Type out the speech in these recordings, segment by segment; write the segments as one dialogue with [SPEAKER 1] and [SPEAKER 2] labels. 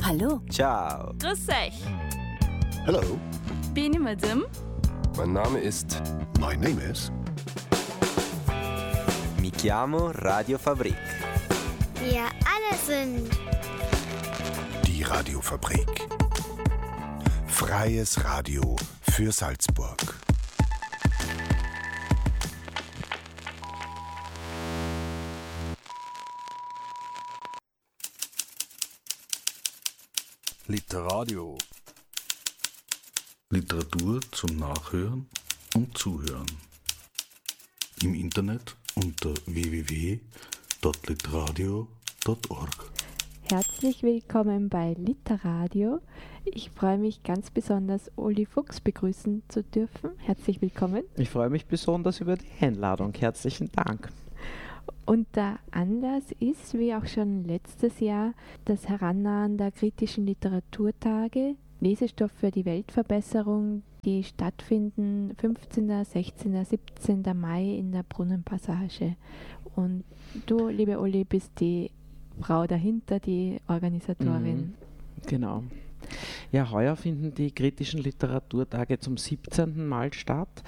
[SPEAKER 1] Hallo.
[SPEAKER 2] Ciao.
[SPEAKER 1] Grüß euch.
[SPEAKER 3] Hello.
[SPEAKER 1] Bin ich Madame?
[SPEAKER 2] Mein Name ist...
[SPEAKER 3] My name is...
[SPEAKER 2] Mi chiamo Radio Fabrik.
[SPEAKER 4] Wir alle sind
[SPEAKER 3] Die Radiofabrik. Freies Radio für Salzburg.
[SPEAKER 5] Literadio. Literatur zum Nachhören und Zuhören. Im Internet unter www.literadio.org.
[SPEAKER 6] Herzlich willkommen bei Literadio. Ich freue mich ganz besonders, Uli Fuchs begrüßen zu dürfen. Herzlich willkommen.
[SPEAKER 7] Ich freue mich besonders über die Einladung. Herzlichen Dank.
[SPEAKER 6] Und der Anlass ist, wie auch schon letztes Jahr, das Herannahen der kritischen Literaturtage, Lesestoff für die Weltverbesserung, die stattfinden 15., 16., 17. Mai in der Brunnenpassage. Und du, liebe Uli, bist die Frau dahinter, die Organisatorin.
[SPEAKER 7] Genau. Ja, heuer finden die kritischen Literaturtage zum 17. Mal statt.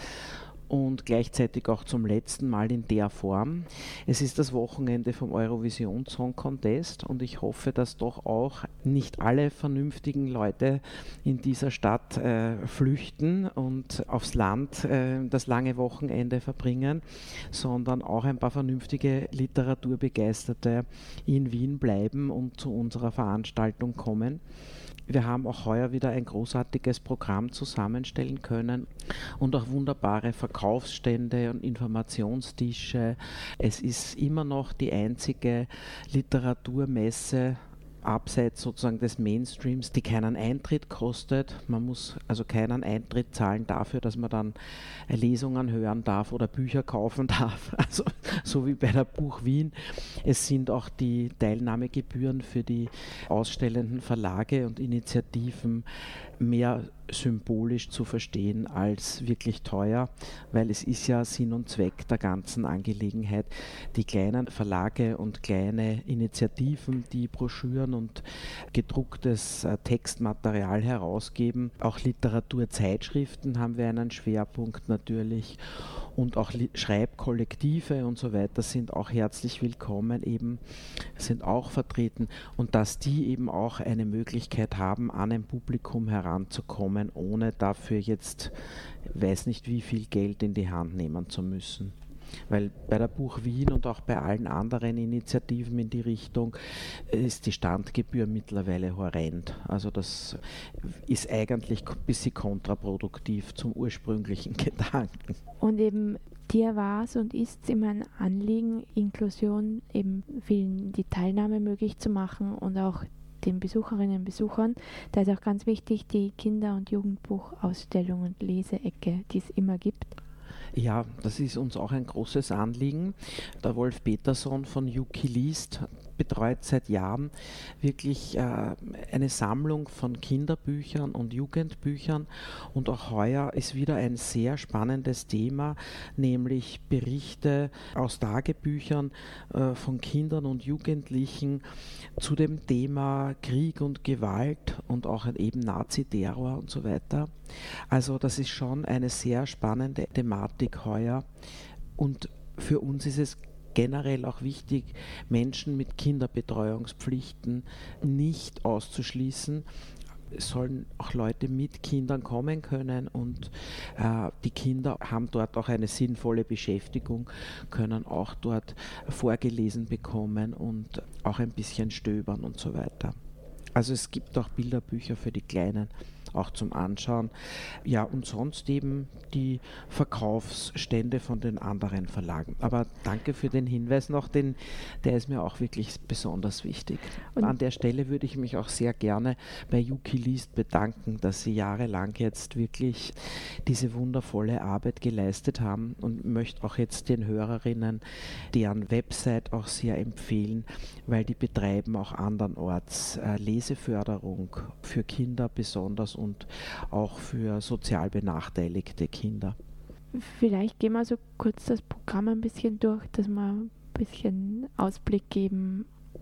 [SPEAKER 7] Und gleichzeitig auch zum letzten Mal in der Form. Es ist das Wochenende vom Eurovision Song Contest und ich hoffe, dass doch auch nicht alle vernünftigen Leute in dieser Stadt flüchten und aufs Land das lange Wochenende verbringen, sondern auch ein paar vernünftige Literaturbegeisterte in Wien bleiben und zu unserer Veranstaltung kommen. Wir haben auch heuer wieder ein großartiges Programm zusammenstellen können und auch wunderbare Verkaufsstände und Informationstische. Es ist immer noch die einzige Literaturmesse abseits sozusagen des Mainstreams, die keinen Eintritt kostet. Man muss also keinen Eintritt zahlen dafür, dass man dann Lesungen hören darf oder Bücher kaufen darf, also so wie bei der Buch Wien. Es sind auch die Teilnahmegebühren für die ausstellenden Verlage und Initiativen mehr symbolisch zu verstehen als wirklich teuer, weil es ist ja Sinn und Zweck der ganzen Angelegenheit, die kleinen Verlage und kleine Initiativen, die Broschüren und gedrucktes Textmaterial herausgeben. Auch Literaturzeitschriften haben wir einen Schwerpunkt natürlich und auch Schreibkollektive und so weiter sind auch herzlich willkommen, eben sind auch vertreten und dass die eben auch eine Möglichkeit haben, an ein Publikum heranzukommen, ohne dafür jetzt, weiß nicht wie viel Geld in die Hand nehmen zu müssen. Weil bei der Buch Wien und auch bei allen anderen Initiativen in die Richtung ist die Standgebühr mittlerweile horrend. Also das ist eigentlich ein bisschen kontraproduktiv zum ursprünglichen Gedanken.
[SPEAKER 6] Und eben dir war es und ist es immer ein Anliegen, Inklusion, eben vielen die Teilnahme möglich zu machen und auch den Besucherinnen und Besuchern. Da ist auch ganz wichtig die Kinder- und Jugendbuchausstellung und Leseecke, die es immer gibt.
[SPEAKER 7] Ja, das ist uns auch ein großes Anliegen. Der Wolf Peterson von Yuki liest betreut seit Jahren wirklich eine Sammlung von Kinderbüchern und Jugendbüchern und auch heuer ist wieder ein sehr spannendes Thema, nämlich Berichte aus Tagebüchern von Kindern und Jugendlichen zu dem Thema Krieg und Gewalt und auch eben Nazi-Terror und so weiter. Also das ist schon eine sehr spannende Thematik heuer und für uns ist es generell auch wichtig, Menschen mit Kinderbetreuungspflichten nicht auszuschließen. Es sollen auch Leute mit Kindern kommen können und die Kinder haben dort auch eine sinnvolle Beschäftigung, können auch dort vorgelesen bekommen und auch ein bisschen stöbern und so weiter. Also es gibt auch Bilderbücher für die Kleinen, auch zum Anschauen. Ja, und sonst eben die Verkaufsstände von den anderen Verlagen. Aber danke für den Hinweis noch, der ist mir auch wirklich besonders wichtig. Und an der Stelle würde ich mich auch sehr gerne bei Yuki liest bedanken, dass sie jahrelang jetzt wirklich diese wundervolle Arbeit geleistet haben und möchte auch jetzt den Hörerinnen deren Website auch sehr empfehlen, weil die betreiben auch andernorts Leseförderung für Kinder besonders und auch für sozial benachteiligte Kinder.
[SPEAKER 6] Vielleicht gehen wir so kurz das Programm ein bisschen durch, dass wir ein bisschen Ausblick geben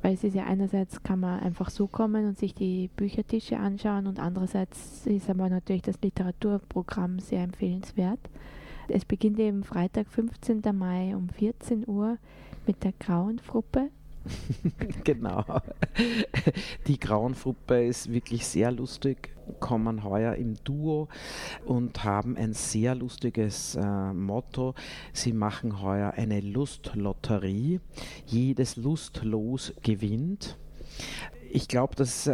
[SPEAKER 6] Weil es ist ja einerseits kann man einfach so kommen und sich die Büchertische anschauen und andererseits ist aber natürlich das Literaturprogramm sehr empfehlenswert. Es beginnt eben Freitag, 15. Mai um 14 Uhr mit der Grauenfruppe.
[SPEAKER 7] Genau. Die Grauenfruppe ist wirklich sehr lustig, kommen heuer im Duo und haben ein sehr lustiges Motto. Sie machen heuer eine Lustlotterie. Jedes Lustlos gewinnt. Ich glaube, das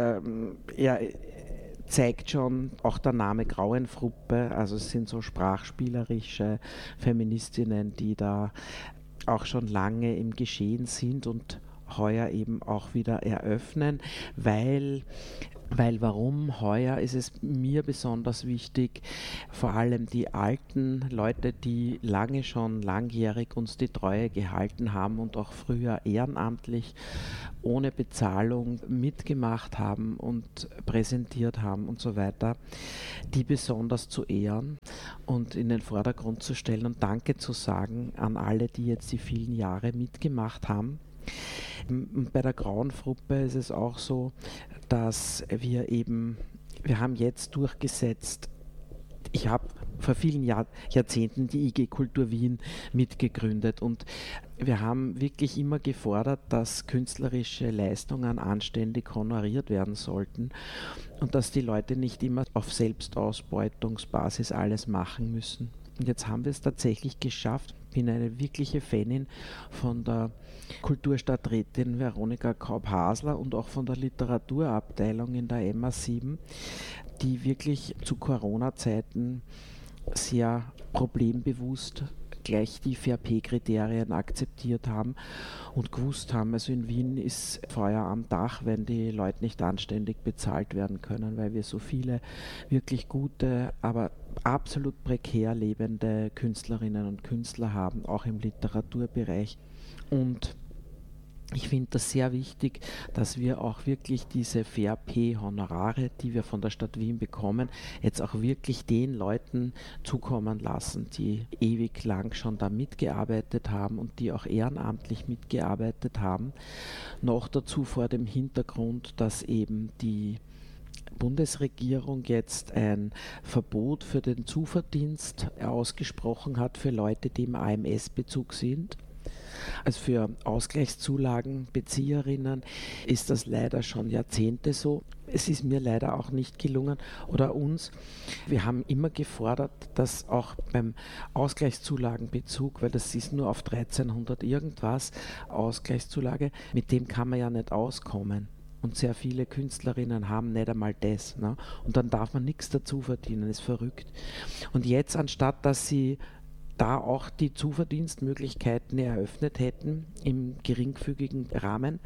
[SPEAKER 7] zeigt schon auch der Name Grauenfruppe. Also es sind so sprachspielerische Feministinnen, die da auch schon lange im Geschehen sind und heuer eben auch wieder eröffnen, weil warum heuer ist es mir besonders wichtig, vor allem die alten Leute, die langjährig uns die Treue gehalten haben und auch früher ehrenamtlich ohne Bezahlung mitgemacht haben und präsentiert haben und so weiter, die besonders zu ehren und in den Vordergrund zu stellen und Danke zu sagen an alle, die jetzt die vielen Jahre mitgemacht haben. Bei der Grauenfruppe ist es auch so, dass wir haben jetzt durchgesetzt, ich habe vor vielen Jahrzehnten die IG Kultur Wien mitgegründet und wir haben wirklich immer gefordert, dass künstlerische Leistungen anständig honoriert werden sollten und dass die Leute nicht immer auf Selbstausbeutungsbasis alles machen müssen. Und jetzt haben wir es tatsächlich geschafft. Ich bin eine wirkliche Fanin von der Kulturstadträtin Veronika Kaup-Hasler und auch von der Literaturabteilung in der MA7, die wirklich zu Corona-Zeiten sehr problembewusst gleich die VRP-Kriterien akzeptiert haben und gewusst haben, also in Wien ist Feuer am Dach, wenn die Leute nicht anständig bezahlt werden können, weil wir so viele wirklich gute, aber absolut prekär lebende Künstlerinnen und Künstler haben, auch im Literaturbereich. Und ich finde das sehr wichtig, dass wir auch wirklich diese VRP-Honorare, die wir von der Stadt Wien bekommen, jetzt auch wirklich den Leuten zukommen lassen, die ewig lang schon da mitgearbeitet haben und die auch ehrenamtlich mitgearbeitet haben. Noch dazu vor dem Hintergrund, dass eben die Bundesregierung jetzt ein Verbot für den Zuverdienst ausgesprochen hat für Leute, die im AMS-Bezug sind. Also für Ausgleichszulagenbezieherinnen ist das leider schon Jahrzehnte so. Es ist mir leider auch nicht gelungen oder uns. Wir haben immer gefordert, dass auch beim Ausgleichszulagenbezug, weil das ist nur auf 1300 irgendwas Ausgleichszulage, mit dem kann man ja nicht auskommen. Und sehr viele Künstlerinnen haben nicht einmal das. Ne? Und dann darf man nichts dazu verdienen, das ist verrückt. Und jetzt, anstatt dass sie da auch die Zuverdienstmöglichkeiten eröffnet hätten im geringfügigen Rahmen,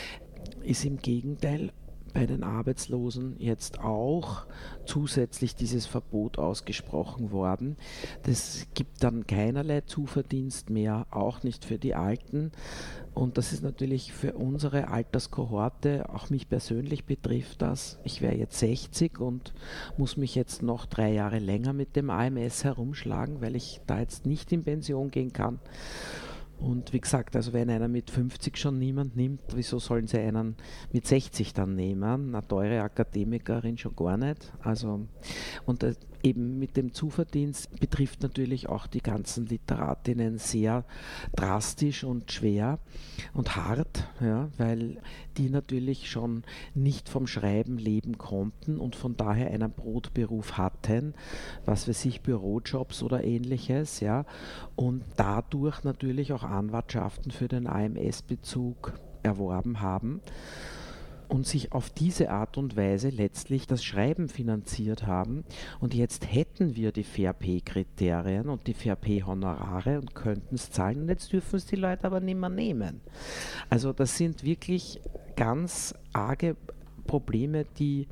[SPEAKER 7] ist im Gegenteil bei den Arbeitslosen jetzt auch zusätzlich dieses Verbot ausgesprochen worden. Das gibt dann keinerlei Zuverdienst mehr, auch nicht für die Alten. Und das ist natürlich für unsere Alterskohorte, auch mich persönlich betrifft das. Ich wäre jetzt 60 und muss mich jetzt noch 3 Jahre länger mit dem AMS herumschlagen, weil ich da jetzt nicht in Pension gehen kann. Und wie gesagt, also wenn einer mit 50 schon niemand nimmt, wieso sollen sie einen mit 60 dann nehmen? Eine teure Akademikerin schon gar nicht. Also, und eben mit dem Zuverdienst betrifft natürlich auch die ganzen Literatinnen sehr drastisch und schwer und hart, ja, weil die natürlich schon nicht vom Schreiben leben konnten und von daher einen Brotberuf hatten, was weiß ich, Bürojobs oder ähnliches, ja, und dadurch natürlich auch Anwartschaften für den AMS-Bezug erworben haben und sich auf diese Art und Weise letztlich das Schreiben finanziert haben. Und jetzt hätten wir die VRP-Kriterien und die VRP-Honorare und könnten es zahlen und jetzt dürfen es die Leute aber nicht mehr nehmen. Also das sind wirklich ganz arge Probleme, die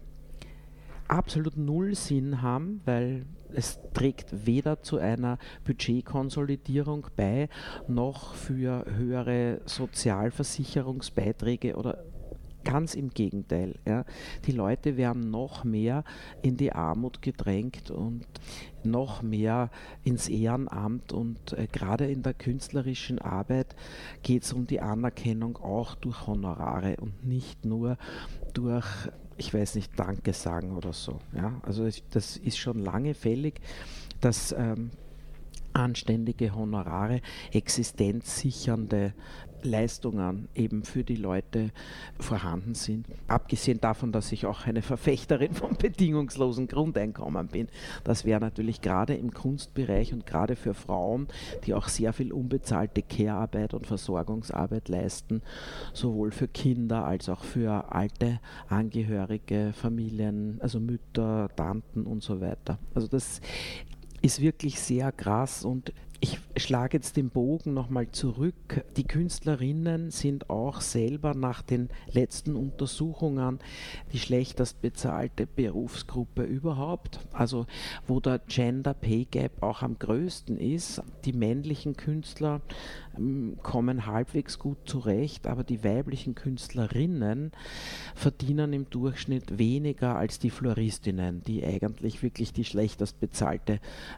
[SPEAKER 7] absolut null Sinn haben, weil es trägt weder zu einer Budgetkonsolidierung bei, noch für höhere Sozialversicherungsbeiträge oder Ganz im Gegenteil. Ja. Die Leute werden noch mehr in die Armut gedrängt und noch mehr ins Ehrenamt, und gerade in der künstlerischen Arbeit geht es um die Anerkennung auch durch Honorare und nicht nur durch, ich weiß nicht, Danke sagen oder so. Ja. Also das ist schon lange fällig, dass anständige Honorare, existenzsichernde Leistungen eben für die Leute vorhanden sind. Abgesehen davon, dass ich auch eine Verfechterin vom bedingungslosen Grundeinkommen bin. Das wäre natürlich gerade im Kunstbereich und gerade für Frauen, die auch sehr viel unbezahlte Care-Arbeit und Versorgungsarbeit leisten, sowohl für Kinder als auch für alte Angehörige, Familien, also Mütter, Tanten und so weiter. Also das ist wirklich sehr krass, und ich schlage jetzt den Bogen nochmal zurück. Die Künstlerinnen sind auch selber nach den letzten Untersuchungen die schlechtest bezahlte Berufsgruppe überhaupt. Also wo der Gender Pay Gap auch am größten ist. Die männlichen Künstler kommen halbwegs gut zurecht, aber die weiblichen Künstlerinnen verdienen im Durchschnitt weniger als die Floristinnen, die eigentlich wirklich die schlechtest bezahlte